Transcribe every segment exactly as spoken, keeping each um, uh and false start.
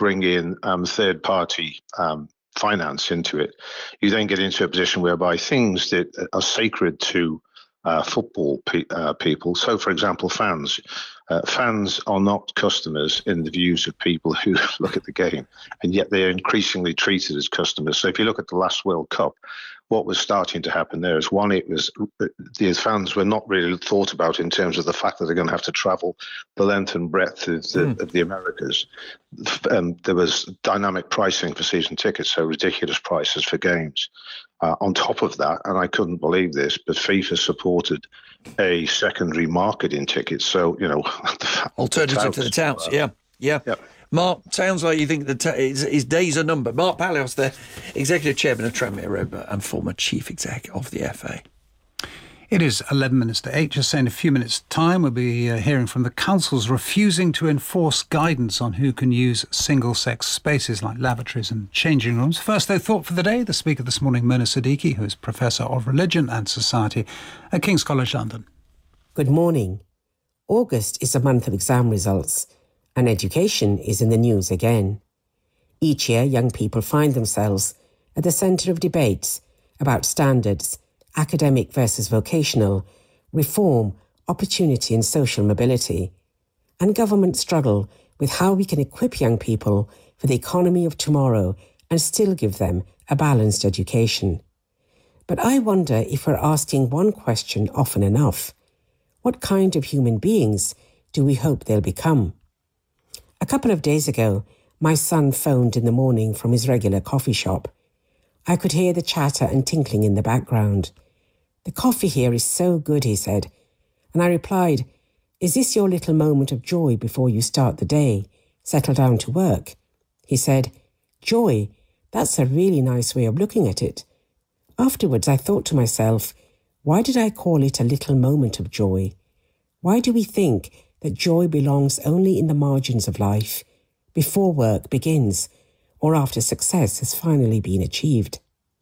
bring in um, third-party um, finance into it, you then get into a position whereby things that are sacred to uh, football pe- uh, people, so for example, fans, uh, fans are not customers in the views of people who look at the game, and yet they are increasingly treated as customers. So if you look at the last World Cup, what was starting to happen there is, one, it was the fans were not really thought about in terms of the fact that they're going to have to travel the length and breadth of the, mm. of the Americas. Um, there was dynamic pricing for season tickets, so ridiculous prices for games. Uh, on top of that, and I couldn't believe this, but FIFA supported a secondary market in tickets. So, you know, alternative to the touts, yeah, yeah. Yep. Mark, sounds like you think that t- his, his days are numbered. Mark Palios, the Executive Chairman of Tranmere Rovers and former Chief Exec of the F A. It is eleven minutes to eight. Just saying, in a few minutes' time, we'll be uh, hearing from the councils refusing to enforce guidance on who can use single-sex spaces like lavatories and changing rooms. First, their thought for the day, the speaker this morning, Mona Siddiqui, who is Professor of Religion and Society at King's College London. Good morning. August is a month of exam results, and education is in the news again. Each year, young people find themselves at the centre of debates about standards, academic versus vocational, reform, opportunity and social mobility. And governments struggle with how we can equip young people for the economy of tomorrow and still give them a balanced education. But I wonder if we're asking one question often enough. What kind of human beings do we hope they'll become? A couple of days ago, my son phoned in the morning from his regular coffee shop. I could hear the chatter and tinkling in the background. "The coffee here is so good," he said. And I replied, "Is this your little moment of joy before you start the day, settle down to work?" He said, "Joy, that's a really nice way of looking at it." Afterwards, I thought to myself, why did I call it a little moment of joy? Why do we think that joy belongs only in the margins of life, before work begins, or after success has finally been achieved?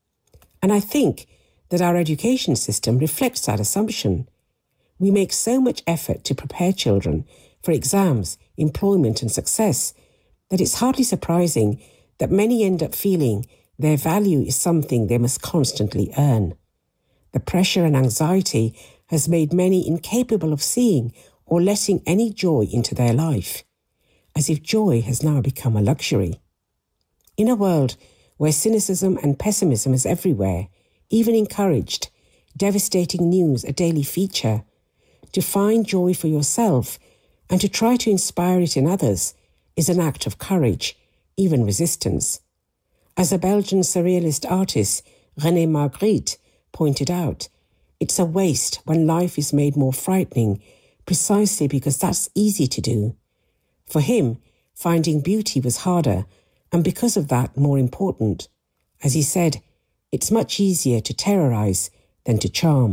And I think that our education system reflects that assumption. We make so much effort to prepare children for exams, employment and success that it's hardly surprising that many end up feeling their value is something they must constantly earn. The pressure and anxiety has made many incapable of seeing or letting any joy into their life, as if joy has now become a luxury. In a world where cynicism and pessimism is everywhere, even encouraged, devastating news a daily feature, to find joy for yourself and to try to inspire it in others is an act of courage, even resistance. As a Belgian surrealist artist, René Magritte, pointed out, it's a waste when life is made more frightening precisely because that's easy to do. For him, finding beauty was harder and because of that more important. As he said, it's much easier to terrorize than to charm.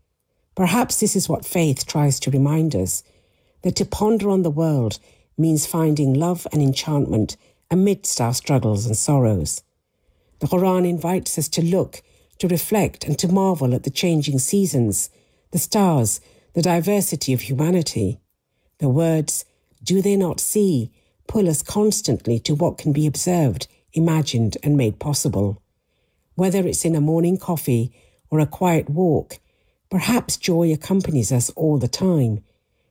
Perhaps this is what faith tries to remind us, that to ponder on the world means finding love and enchantment amidst our struggles and sorrows. The Quran invites us to look, to reflect and to marvel at the changing seasons, the stars, the diversity of humanity. The words, "Do they not see?" pull us constantly to what can be observed, imagined and made possible. Whether it's in a morning coffee or a quiet walk, perhaps joy accompanies us all the time.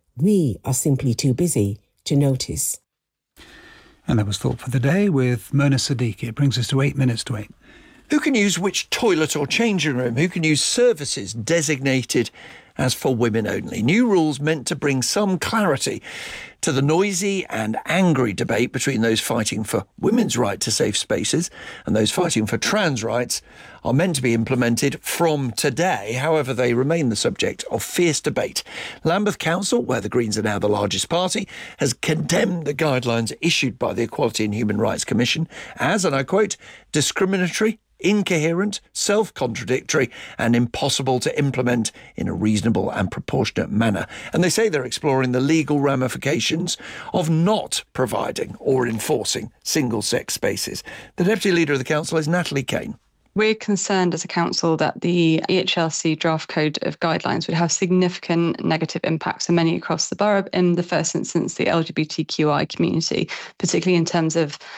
We are simply too busy to notice. And that was Thought for the Day with Mona Siddiqui. It brings us to eight minutes to eight. Who can use which toilet or changing room? Who can use services designated as for women only? New rules meant to bring some clarity to the noisy and angry debate between those fighting for women's right to safe spaces and those fighting for trans rights are meant to be implemented from today. However, they remain the subject of fierce debate. Lambeth Council, where the Greens are now the largest party, has condemned the guidelines issued by the Equality and Human Rights Commission as, and I quote, discriminatory, incoherent, self-contradictory and impossible to implement in a reasonable and proportionate manner. And they say they're exploring the legal ramifications of not providing or enforcing single-sex spaces. The Deputy Leader of the Council is Natalie Kane. We're concerned as a council that the E H R C draft code of guidelines would have significant negative impacts on many across the borough, in the first instance the L G B T Q I community, particularly in terms of